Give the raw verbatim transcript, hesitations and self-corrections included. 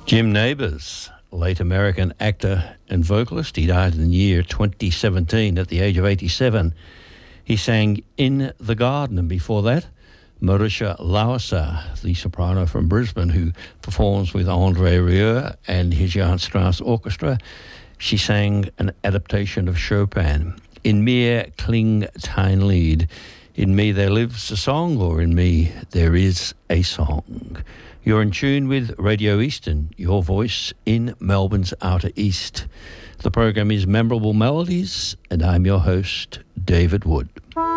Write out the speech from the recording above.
Jim Nabors, late American actor and vocalist. He died in the year twenty seventeen at the age of eighty-seven. He sang In the Garden, and before that, Marisha Lauser, the soprano from Brisbane, who performs with Andre Rieu and his Johann Strauss Orchestra. She sang an adaptation of Chopin. In mir kling dein Lied. In me there lives a song, or in me there is a song. You're in tune with Radio Eastern, your voice in Melbourne's Outer East. The program is Memorable Melodies, and I'm your host, David Wood.